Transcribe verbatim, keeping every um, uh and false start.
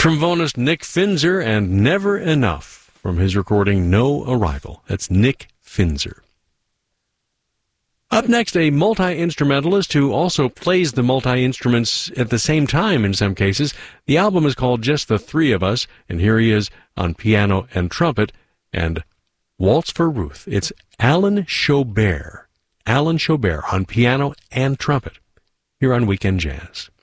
trombonist Nick Finzer and Never Enough from his recording No Arrival. That's Nick Finzer. Up next, a multi-instrumentalist who also plays the multi-instruments at the same time in some cases. The album is called Just the Three of Us, and here he is on piano and trumpet and Waltz for Ruth. It's Alan Sjoberg. Alan Sjoberg on piano and trumpet here on Weekend Jazz.